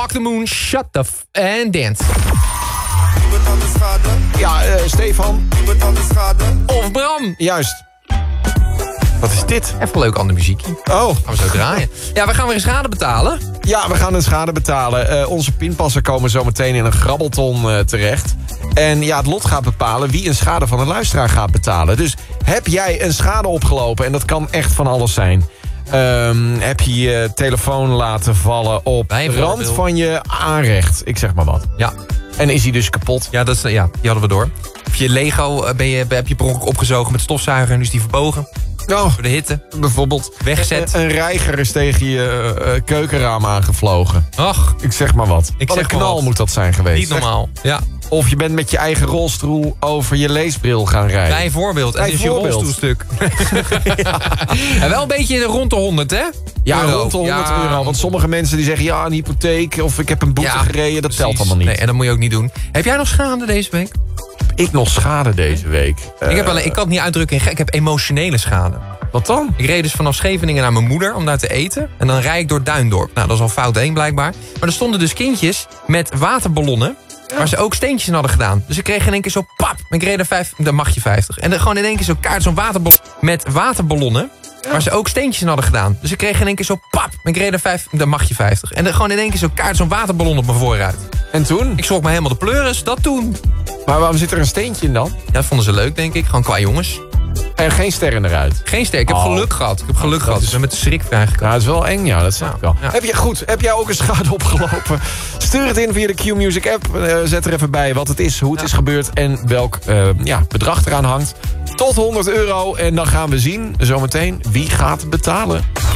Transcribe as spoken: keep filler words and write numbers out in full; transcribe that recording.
Mark the Moon, Shut the F... and Dance. Ja, uh, Stefan. Of Bram. Juist. Wat is dit? Even een leuk ander muziekje. Oh. Gaan we zo draaien. Ja, we gaan weer een schade betalen. Ja, we gaan een schade betalen. Uh, onze pinpassen komen zo meteen in een grabbelton uh, terecht. En ja, het lot gaat bepalen wie een schade van een luisteraar gaat betalen. Dus heb jij een schade opgelopen, en dat kan echt van alles zijn. Um, heb je je telefoon laten vallen op de rand van je aanrecht. Ik zeg maar wat. Ja. En is hij dus kapot? Ja, dat is, ja, die hadden we door. Of je Lego ben je, heb je per ongeluk opgezogen met stofzuiger en nu is die verbogen. Oh, door de hitte. Bijvoorbeeld. Wegzet. Een, een reiger is tegen je uh, keukenraam aangevlogen. Ach. Ik zeg maar wat. Ik wat zeg een knal wat. moet dat zijn geweest. Niet normaal. Ja. Of je bent met je eigen rolstoel over je leesbril gaan rijden. Bijvoorbeeld. En is je rolstoelstuk. Ja. En wel een beetje rond de honderd, hè? Ja, euro. rond de honderd ja. euro. Want sommige mensen die zeggen, ja, een hypotheek of ik heb een boete ja, gereden. Dat precies. telt allemaal niet. Nee, en dat moet je ook niet doen. Heb jij nog schade deze week? Ik nog schade deze week. Ik, heb wel, ik kan het niet uitdrukken in. Ik heb emotionele schade. Wat dan? Ik reed dus vanaf Scheveningen naar mijn moeder om daar te eten. En dan rijd ik door Duindorp. Nou, dat is al fout één blijkbaar. Maar er stonden dus kindjes met waterballonnen. Ja. Waar ze ook steentjes in hadden gedaan. Dus ik kreeg in één keer zo pap. Ik reed er vijf, dan mag je vijftig. En dan gewoon in één keer zo kaart, zo'n waterballon met waterballonnen. Ja. Waar ze ook steentjes in hadden gedaan. Dus ik kreeg in één keer zo pap. Ik reed er vijf, dan mag je vijftig. En dan gewoon in één keer zo kaart, zo'n waterballon op mijn voorruit. En toen? Ik schrok me helemaal de pleuris, dat toen. Maar waarom zit er een steentje in dan? Ja, dat vonden ze leuk, denk ik. Gewoon qua jongens. En geen sterren eruit? Geen ster. Ik heb oh. geluk gehad. Ik heb geluk oh, gehad. Dus we met de schrik vrijgekomen. Ja, dat is wel eng, ja. Dat snap ik wel. Ja. Heb je, goed, heb jij ook een schade opgelopen? Stuur het in via de Q-Music app. Uh, zet er even bij wat het is, hoe het ja. is gebeurd... en welk uh, ja, bedrag eraan hangt. Tot honderd euro. En dan gaan we zien, zometeen, wie gaat betalen.